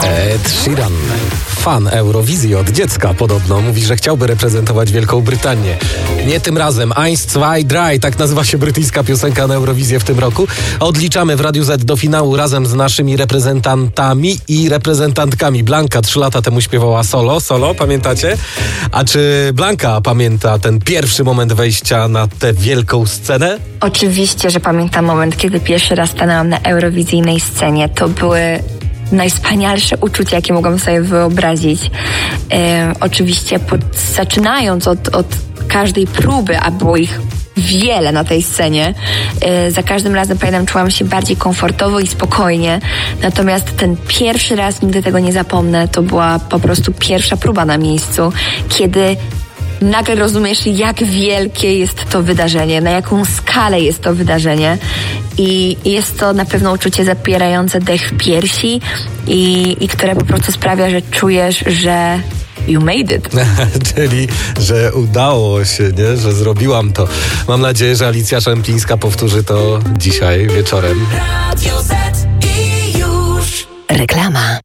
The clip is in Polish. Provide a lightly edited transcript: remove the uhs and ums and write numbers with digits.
Ed Sheeran, fan Eurowizji od dziecka podobno, mówi, że chciałby reprezentować Wielką Brytanię. Nie tym razem. Eins, zwei, drei, tak nazywa się brytyjska piosenka na Eurowizję w tym roku. Odliczamy w Radiu Z do finału razem z naszymi reprezentantami i reprezentantkami. Blanka 3 lata temu śpiewała solo, pamiętacie? A czy Blanka pamięta ten pierwszy moment wejścia na tę wielką scenę? Oczywiście, że pamiętam moment, kiedy pierwszy raz stanęłam na eurowizyjnej scenie. To były najwspanialsze uczucia, jakie mogłam sobie wyobrazić. Oczywiście zaczynając od każdej próby, a było ich wiele na tej scenie. Za każdym razem, pamiętam, czułam się bardziej komfortowo i spokojnie. Natomiast ten pierwszy raz, nigdy tego nie zapomnę, to była po prostu pierwsza próba na miejscu, kiedy nagle rozumiesz, jak wielkie jest to wydarzenie, na jaką skalę jest to wydarzenie i jest to na pewno uczucie zapierające dech w piersi i które po prostu sprawia, że czujesz, że you made it. Czyli, że udało się, nie? Że zrobiłam to. Mam nadzieję, że Alicja Szemplińska powtórzy to dzisiaj wieczorem. Radio Z i już. Reklama.